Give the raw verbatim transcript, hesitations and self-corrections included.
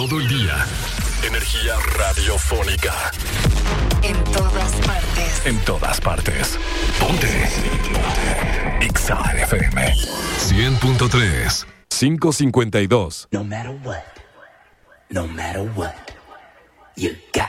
Todo el día. Energía radiofónica. En todas partes. En todas partes. Ponte. Ponte. Exa F M. cien punto tres. quinientos cincuenta y dos. No matter what. No matter what. You got